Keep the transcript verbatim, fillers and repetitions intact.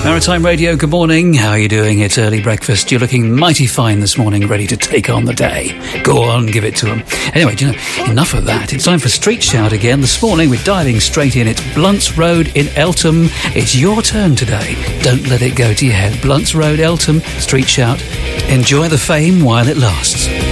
Maritime Radio, good morning. How are you doing? It's early breakfast. You're looking mighty fine this morning, ready to take on the day. Go on, give it to them. Anyway, do you know, enough of that. It's time for Street Shout again. This morning, we're diving straight in. It's Blunts Road in Eltham. It's your turn today. Don't let it go to your head. Blunts Road, Eltham, Street Shout. Enjoy the fame while it lasts.